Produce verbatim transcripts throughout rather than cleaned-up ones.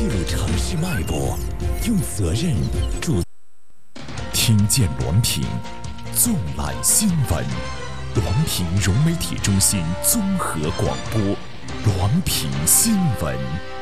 记录城市脉搏，用责任铸。听见滦平，纵览新闻。滦平融媒体中心综合广播，滦平新闻。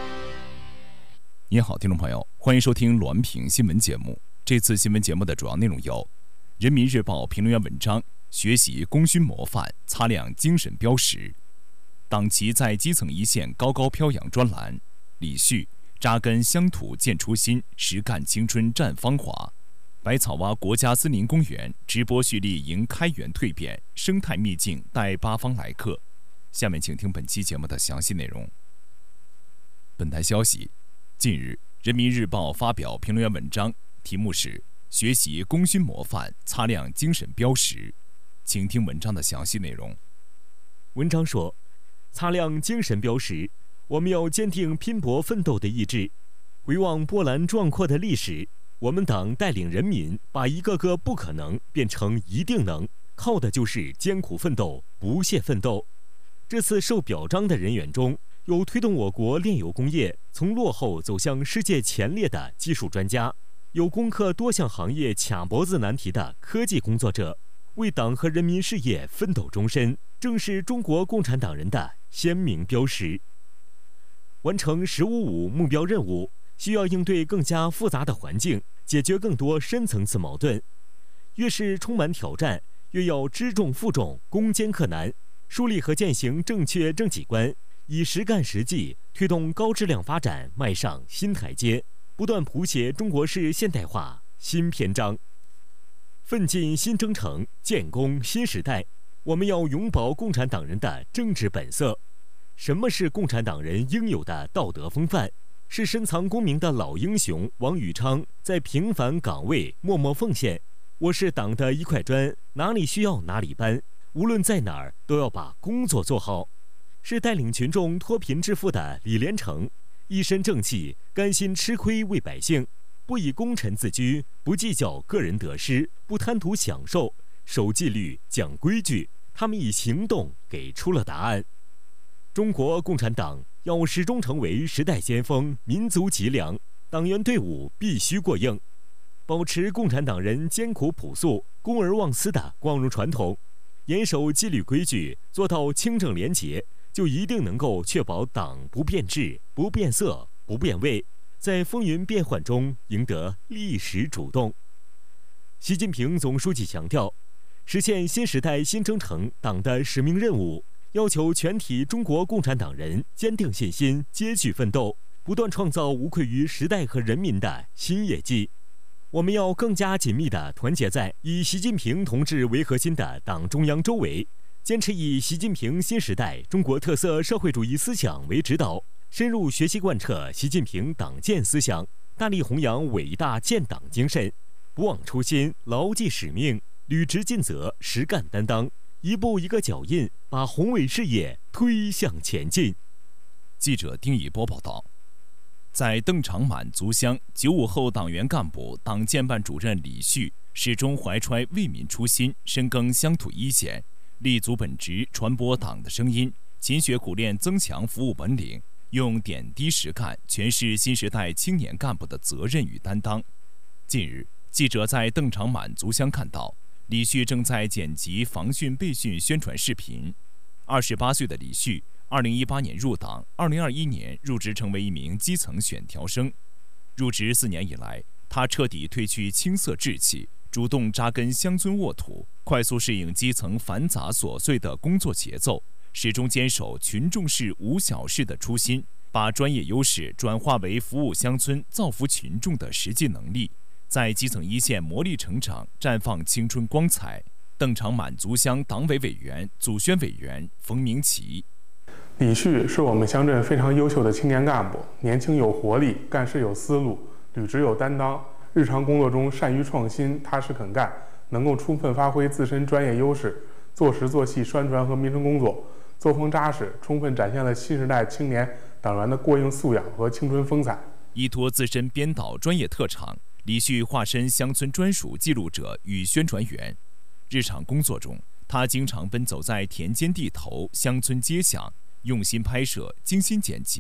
您好，听众朋友，欢迎收听滦平新闻节目。这次新闻节目的主要内容有：人民日报评论员文章，学习功勋模范，擦亮精神标识。党旗在基层一线高高飘扬专栏，李旭扎根乡土见初心，实干青春绽芳华。百草洼国家森林公园直播蓄力迎开园蜕变，生态秘境待八方来客。下面请听本期节目的详细内容。本台消息，近日人民日报发表评论员文章，题目是学习功勋模范，擦亮精神标识。请听文章的详细内容。 文章说，擦亮精神标识，我们要坚定拼搏奋斗的意志。回望波澜壮阔的历史，我们党带领人民把一个个不可能变成一定能，靠的就是艰苦奋斗、不懈奋斗。这次受表彰的人员中，有推动我国炼油工业从落后走向世界前列的技术专家，有攻克多项行业卡脖子难题的科技工作者，为党和人民事业奋斗终身，正是中国共产党人的鲜明标识。完成“十五五”目标任务，需要应对更加复杂的环境，解决更多深层次矛盾。越是充满挑战，越要知重负重，攻坚克难，树立和践行正确政绩观，以实干实际推动高质量发展迈上新台阶，不断谱写中国式现代化新篇章。奋进新征程，建功新时代，我们要永葆共产党人的政治本色。什么是共产党人应有的道德风范？是深藏功名的老英雄王宇昌在平凡岗位默默奉献。我是党的一块砖，哪里需要哪里搬，无论在哪儿都要把工作做好。是带领群众脱贫致富的李连成，一身正气，甘心吃亏为百姓，不以功臣自居，不计较个人得失，不贪图享受，守纪律，讲规矩。他们以行动给出了答案。中国共产党要始终成为时代先锋、民族脊梁，党员队伍必须过硬，保持共产党人艰苦朴素、公而忘私的光荣传统，严守纪律规矩，做到清正廉洁，就一定能够确保党不变质、不变色、不变味，在风云变幻中赢得历史主动。习近平总书记强调，实现新时代新征程党的使命任务，要求全体中国共产党人坚定信心，接续奋斗，不断创造无愧于时代和人民的新业绩。我们要更加紧密地团结在以习近平同志为核心的党中央周围，坚持以习近平新时代中国特色社会主义思想为指导，深入学习贯彻习近平党建思想，大力弘扬伟大建党精神，不忘初心，牢记使命，履职尽责，实干担当，一步一个脚印，把宏伟事业推向前进。 记者丁以波报道，在邓长满族乡，九五后党员干部、党建办主任李旭始终怀揣为民初心，深耕乡土一线，立足本职，传播党的声音，勤学苦练，增强服务本领，用点滴实干诠释新时代青年干部的责任与担当。近日，记者在邓长满族乡看到，李旭正在剪辑防汛备训宣传视频。二十八岁的李旭，二零一八年入党，二零二一年入职成为一名基层选调生。入职四年以来，他彻底褪去青涩稚气，主动扎根乡村沃土，快速适应基层繁杂琐碎的工作节奏，始终坚守群众事无小事的初心，把专业优势转化为服务乡村、造福群众的实际能力，在基层一线磨砺成长，绽放青春光彩。邓长满族乡党委委员、组宣委员冯明奇： 李旭是我们乡镇非常优秀的青年干部，年轻有活力，干事有思路，履职有担当，日常工作中善于创新，踏实肯干，能够充分发挥自身专业优势，做实做细宣传和民生工作，作风扎实，充分展现了新时代青年党员的过硬素养和青春风采。 依托自身编导专业特长，李旭化身乡村专属记录者与宣传员。日常工作中，他经常奔走在田间地头、乡村街巷，用心拍摄、精心剪辑，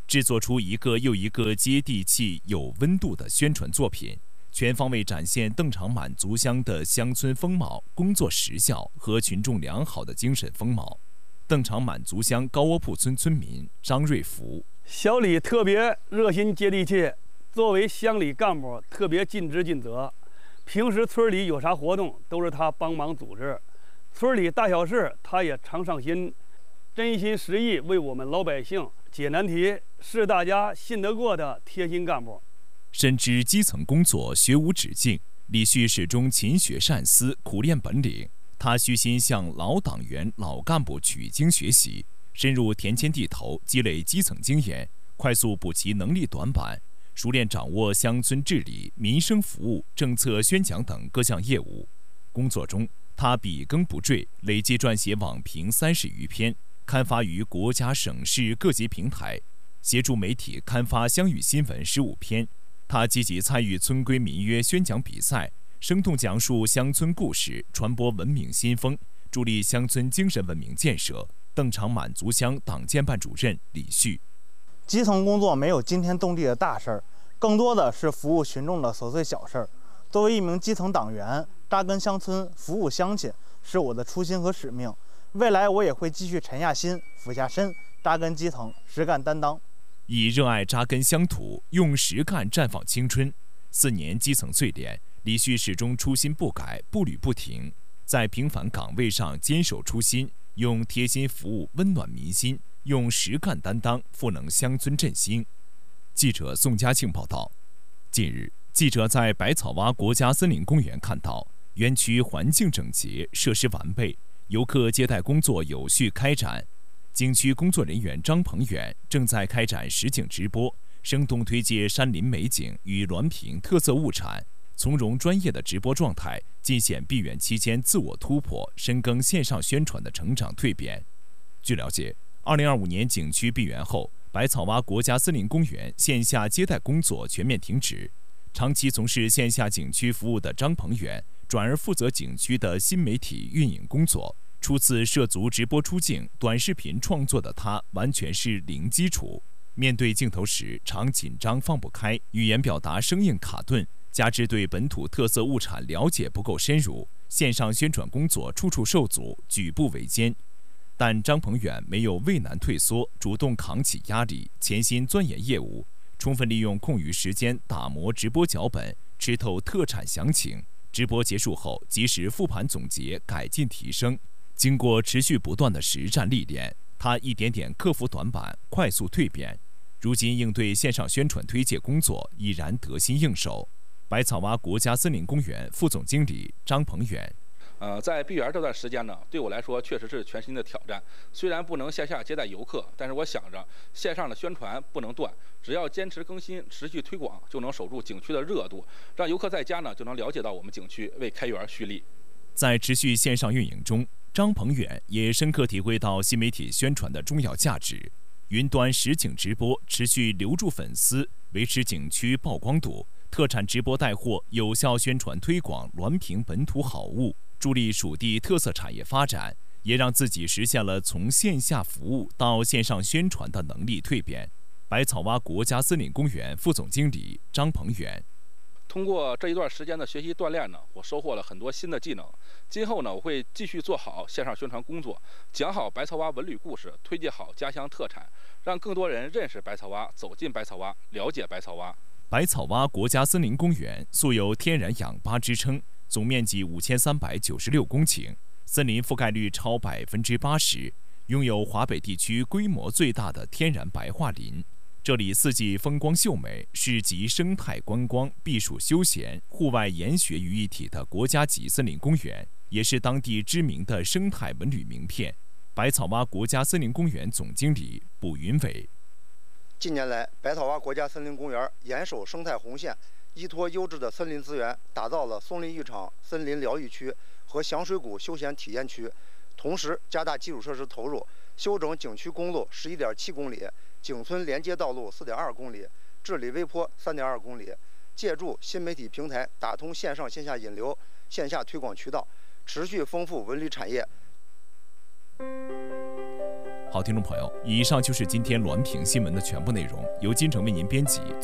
制作出一个又一个接地气、有温度的宣传作品，全方位展现邓长满族乡的乡村风貌、工作实效和群众良好的精神风貌。邓长满族乡高窝铺村村民张瑞福： 小李特别热心接地气，作为乡里干部特别尽职尽责。平时村里有啥活动都是他帮忙组织，村里大小事他也常上心，真心实意为我们老百姓解难题，是大家信得过的贴心干部。 深知基层工作学无止境，李旭始终勤学善思，苦练本领。他虚心向老党员、老干部取经学习，深入田间地头，积累基层经验，快速补齐能力短板，熟练掌握乡村治理、民生服务、政策宣讲等各项业务。工作中，他笔耕不辍，累计撰写网评三十余篇，刊发于国家、省市各级平台，协助媒体刊发乡域新闻十五篇。他积极参与村规民约宣讲比赛，生动讲述乡村故事，传播文明新风，助力乡村精神文明建设。邓长满族乡党建办主任李旭： 基层工作没有惊天动地的大事儿，更多的是服务群众的琐碎小事儿。作为一名基层党员，扎根乡村，服务乡亲，是我的初心和使命。未来我也会继续沉下心，俯下身，扎根基层，实干担当。 以热爱扎根乡土，用实干绽放青春。四年基层淬炼，李旭始终初心不改，步履不停，在平凡岗位上坚守初心，用贴心服务温暖民心，用实干担当赋能乡村振兴。记者宋家庆报道。近日，记者在百草洼国家森林公园看到，园区环境整洁，设施完备，游客接待工作有序开展。景区工作人员张鹏远正在开展实景直播，生动推介山林美景与滦平特色物产，从容专业的直播状态尽显闭园期间自我突破、深耕线上宣传的成长蜕变。据了解，二零二五年景区闭园后，百草洼国家森林公园线下接待工作全面停止。长期从事线下景区服务的张鹏远转而负责景区的新媒体运营工作。初次涉足直播出镜、短视频创作的他，完全是零基础。面对镜头时，常紧张放不开，语言表达生硬卡顿，加之对本土特色物产了解不够深入，线上宣传工作处处受阻，举步维艰。但张鹏远没有畏难退缩，主动扛起压力，潜心钻研业务，充分利用空余时间打磨直播脚本，吃透特产详情。直播结束后，及时复盘总结，改进提升。经过持续不断的实战历练，他一点点克服短板，快速蜕变。如今应对线上宣传推介工作已然得心应手。百草洼国家森林公园副总经理张鹏远： 呃，在闭园这段时间呢，对我来说确实是全新的挑战。虽然不能线下接待游客，但是我想着线上的宣传不能断，只要坚持更新、持续推广，就能守住景区的热度，让游客在家呢就能了解到我们景区，为开园蓄力。 在持续线上运营中，张鹏远也深刻体会到新媒体宣传的重要价值。云端实景直播持续留住粉丝，维持景区曝光度；特产直播带货，有效宣传推广滦平本土好物，助力属地特色产业发展，也让自己实现了从线下服务到线上宣传的能力蜕变。百草洼国家森林公园副总经理张鹏远： 通过这一段时间的学习锻炼呢，我收获了很多新的技能。今后呢，我会继续做好线上宣传工作，讲好百草洼文旅故事，推介好家乡特产，让更多人认识百草洼，走进百草洼，了解百草洼。 百草洼国家森林公园素有天然氧吧之称，总面积五千三百九十六公顷，森林覆盖率超百分之八十，拥有华北地区规模最大的天然白桦林。这里四季风光秀美，是集生态观光、避暑休闲、户外研学于一体的国家级森林公园，也是当地知名的生态文旅名片。百草洼国家森林公园总经理卜云伟： 近年来，百草洼国家森林公园严守生态红线，依托优质的森林资源，打造了松林浴场、森林疗愈区和响水谷休闲体验区，同时加大基础设施投入，修整景区公路十一点七公里。景村连接道路四点二公里，治理微坡三点二公里，借助新媒体平台打通线上线下引流、线下推广渠道，持续丰富文旅产业。 好，听众朋友，以上就是今天滦平新闻的全部内容，由金城为您编辑。